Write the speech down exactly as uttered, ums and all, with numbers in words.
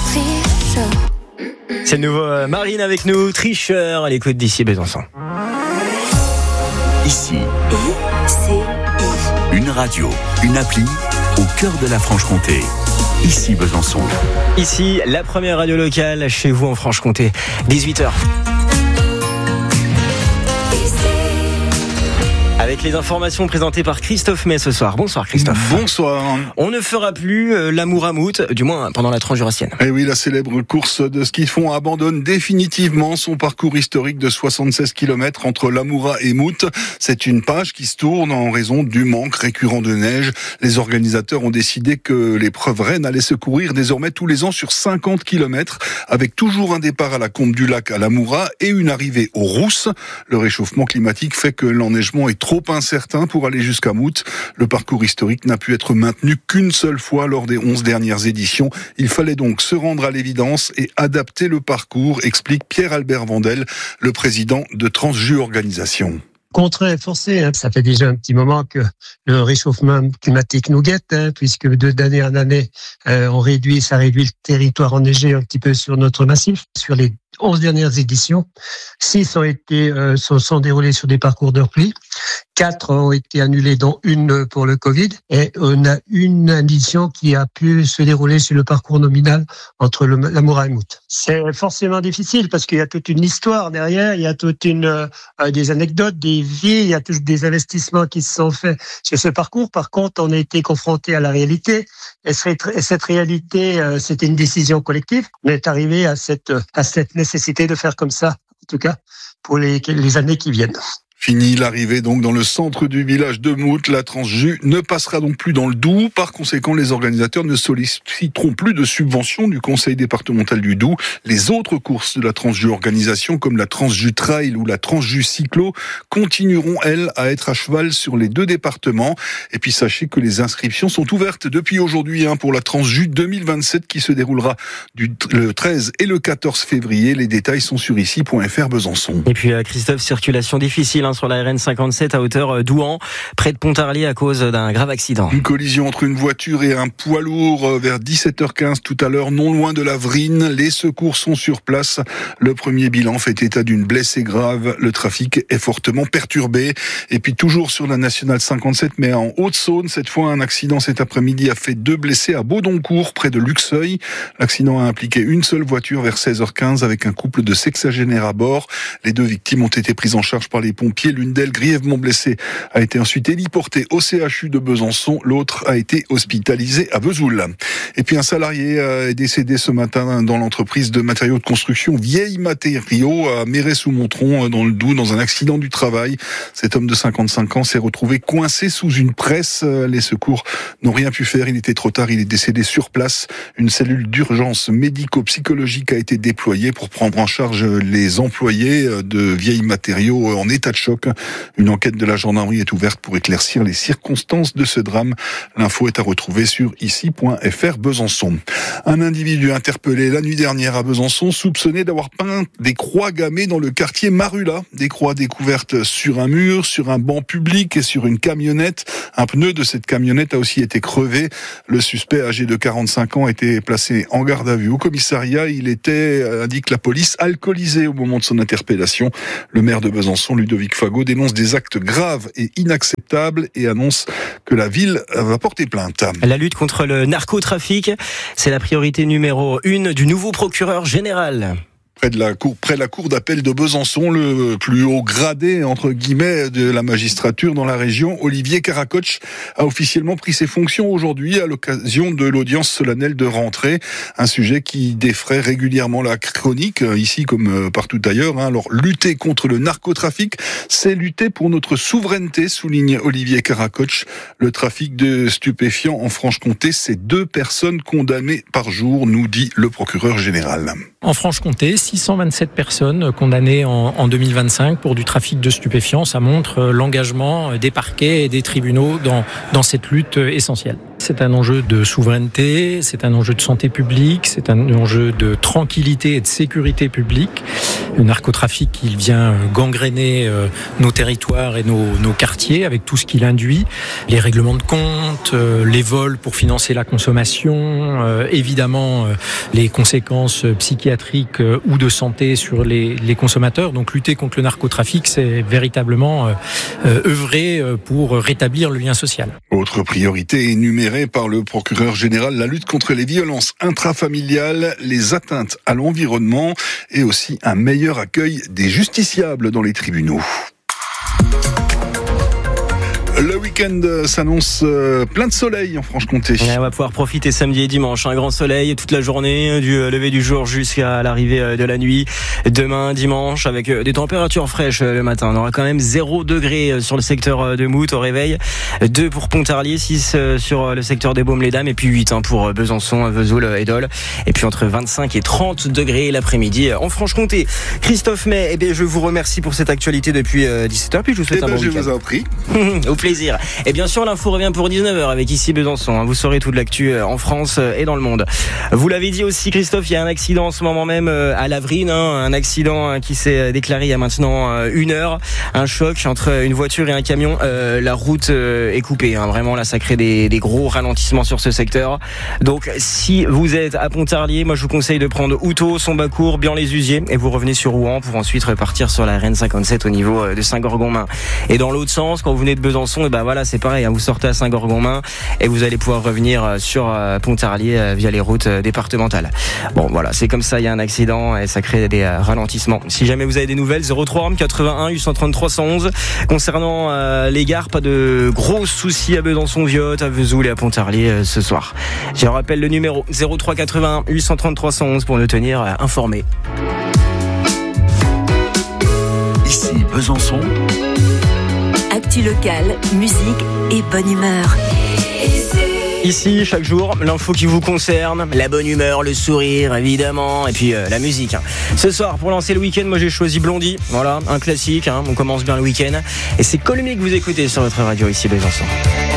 C'est le nouveau euh, Marine avec nous, Tricheur, à l'écoute d'ici Besançon. Ici, une radio, une appli au cœur de la Franche-Comté. Ici Besançon. Ici, la première radio locale chez vous en Franche-Comté, dix-huit heures. Avec les informations présentées par Christophe May ce soir. Bonsoir Christophe. Bonsoir. On ne fera plus euh, l'amour à Mout, du moins pendant la Transjurassienne. Et oui, la célèbre course de ski de fond abandonne définitivement son parcours historique de soixante-seize kilomètres entre Lamoura et Mout. C'est une page qui se tourne en raison du manque récurrent de neige. Les organisateurs ont décidé que l'épreuve reine allait se courir désormais tous les ans sur cinquante kilomètres, avec toujours un départ à la Combe du Lac à Lamoura et une arrivée aux Rousses. Le réchauffement climatique fait que l'enneigement est trop incertain pour aller jusqu'à Mout. Le parcours historique n'a pu être maintenu qu'une seule fois lors des onze dernières éditions. Il fallait donc se rendre à l'évidence et adapter le parcours, explique Pierre-Albert Vandel, le président de Transju Organisation. Contraint et forcé, hein. Ça fait déjà un petit moment que le réchauffement climatique nous guette, hein, puisque de d'année en année, euh, on réduit, ça réduit le territoire enneigé un petit peu sur notre massif. Sur les onze dernières éditions, six ont été euh, sont, sont déroulés sur des parcours de repli, quatre ont été annulés, dont une pour le Covid, et on a une édition qui a pu se dérouler sur le parcours nominal entre le, Lamoura et Mout. C'est forcément difficile parce qu'il y a toute une histoire derrière, il y a toute une euh, des anecdotes, des vies, il y a tous des investissements qui se sont faits sur ce parcours. Par contre, on a été confronté à la réalité, et cette réalité, euh, c'était une décision collective. On est arrivé à cette à cette nécessité de faire comme ça, en tout cas pour les, les années qui viennent. Fini l'arrivée donc dans le centre du village de Mout. La Transju ne passera donc plus dans le Doubs. Par conséquent, les organisateurs ne solliciteront plus de subventions du conseil départemental du Doubs. Les autres courses de la Transju Organisation, comme la Transju Trail ou la Transju Cyclo, continueront, elles, à être à cheval sur les deux départements. Et puis sachez que les inscriptions sont ouvertes depuis aujourd'hui hein, pour la Transju deux mille vingt-sept qui se déroulera du, le treize et le quatorze février. Les détails sont sur ici point f r Besançon. Et puis Christophe, circulation difficile hein, sur la R N cinquante-sept à hauteur d'Ouan, près de Pontarlier à cause d'un grave accident. Une collision entre une voiture et un poids lourd vers dix-sept heures quinze tout à l'heure, non loin de la Vrine. Les secours sont sur place. Le premier bilan fait état d'une blessée grave. Le trafic est fortement perturbé. Et puis toujours sur la nationale cinquante-sept, mais en Haute-Saône, cette fois un accident cet après-midi a fait deux blessés à Baudoncourt, près de Luxeuil. L'accident a impliqué une seule voiture vers seize heures quinze avec un couple de sexagénaires à bord. Les deux victimes ont été prises en charge par les pompiers. L'une d'elles, grièvement blessée, a été ensuite héliportée au C H U de Besançon. L'autre a été hospitalisé à Vesoul. Et puis un salarié est décédé ce matin dans l'entreprise de matériaux de construction Vieille Matériaux à Méret-sous-Montron dans le Doubs dans un accident du travail. Cet homme de cinquante-cinq ans s'est retrouvé coincé sous une presse. Les secours n'ont rien pu faire. Il était trop tard. Il est décédé sur place. Une cellule d'urgence médico-psychologique a été déployée pour prendre en charge les employés de Vieille Matériaux en état de choc. Une enquête de la gendarmerie est ouverte pour éclaircir les circonstances de ce drame. L'info est à retrouver sur ici point f r Besançon. Un individu interpellé la nuit dernière à Besançon, soupçonné d'avoir peint des croix gammées dans le quartier Marula. Des croix découvertes sur un mur, sur un banc public et sur une camionnette. Un pneu de cette camionnette a aussi été crevé. Le suspect, âgé de quarante-cinq ans, a été placé en garde à vue au commissariat. Il était, indique la police, alcoolisé au moment de son interpellation. Le maire de Besançon, Ludovic Fagot, dénonce des actes graves et inacceptables et annonce que la ville va porter plainte. La lutte contre le narcotrafic, c'est la priorité numéro une du nouveau procureur général. Près de la cour, près de la cour d'appel de Besançon, le plus haut gradé, entre guillemets, de la magistrature dans la région, Olivier Karakoch, a officiellement pris ses fonctions aujourd'hui à l'occasion de l'audience solennelle de rentrée. Un sujet qui défraie régulièrement la chronique, ici comme partout ailleurs. Alors, lutter contre le narcotrafic, c'est lutter pour notre souveraineté, souligne Olivier Karakoch. Le trafic de stupéfiants en Franche-Comté, c'est deux personnes condamnées par jour, nous dit le procureur général. En Franche-Comté, six cent vingt-sept personnes condamnées en, en deux mille vingt-cinq pour du trafic de stupéfiants. Ça montre l'engagement des parquets et des tribunaux dans, dans cette lutte essentielle. C'est un enjeu de souveraineté, c'est un enjeu de santé publique, c'est un enjeu de tranquillité et de sécurité publique. Le narcotrafic, il vient gangréner euh, nos territoires et nos, nos quartiers avec tout ce qu'il induit. Les règlements de compte, euh, les vols pour financer la consommation, euh, évidemment euh, les conséquences psychiatriques euh, ou de santé sur les, les consommateurs. Donc lutter contre le narcotrafic, c'est véritablement euh, euh, œuvrer pour rétablir le lien social. Autre priorité énumérée par le procureur général, la lutte contre les violences intrafamiliales, les atteintes à l'environnement et aussi un meilleur accueil des justiciables dans les tribunaux. Le week-end s'annonce plein de soleil en Franche-Comté. Ouais, on va pouvoir profiter samedi et dimanche. Un grand soleil toute la journée, du lever du jour jusqu'à l'arrivée de la nuit. Demain, dimanche, avec des températures fraîches le matin. On aura quand même zéro degré sur le secteur de Mout au réveil. deux pour Pontarlier, six sur le secteur des Baumes-les-Dames et puis huit pour Besançon, Vesoul et Dole. Et puis entre vingt-cinq et trente degrés l'après-midi en Franche-Comté. Christophe May, eh bien, je vous remercie pour cette actualité depuis dix-sept heures. Puis je vous souhaite eh ben, un bon je week-end. Je vous en prie. Au plaisir. Et bien sûr, l'info revient pour dix-neuf heures avec ici Besançon. Vous saurez toute l'actu en France et dans le monde. Vous l'avez dit aussi, Christophe, il y a un accident en ce moment même à Lavrine. Un accident qui s'est déclaré il y a maintenant une heure. Un choc entre une voiture et un camion. La route est coupée. Vraiment, là, ça crée des, des gros ralentissements sur ce secteur. Donc, si vous êtes à Pontarlier, moi, je vous conseille de prendre Houtot, Sombacourt, Bian-les-Usiers et vous revenez sur Rouen pour ensuite repartir sur la R N cinquante-sept au niveau de Saint-Gorgonmain. Et dans l'autre sens, quand vous venez de Besançon, et ben voilà, c'est pareil, hein, vous sortez à Saint-Gorgonmain et vous allez pouvoir revenir sur Pontarlier via les routes départementales. Bon, voilà, c'est comme ça, il y a un accident et ça crée des ralentissements. Si jamais vous avez des nouvelles, zéro trois quatre-vingt-un huit cent trente-trois cent onze. Concernant euh, les gares, pas de gros soucis à Besançon, Viotte, à Vesoul et à Pontarlier euh, ce soir. Je rappelle le numéro zéro trois quatre-vingt-un huit cent trente-trois cent onze pour nous tenir euh, informés. Ici Besançon. Actu locale, musique et bonne humeur. Ici, chaque jour, l'info qui vous concerne, la bonne humeur, le sourire, évidemment, et puis euh, la musique. Hein. Ce soir, pour lancer le week-end, moi j'ai choisi Blondie. Voilà, un classique, hein, on commence bien le week-end. Et c'est Colmy que vous écoutez sur votre radio ici, Besançon.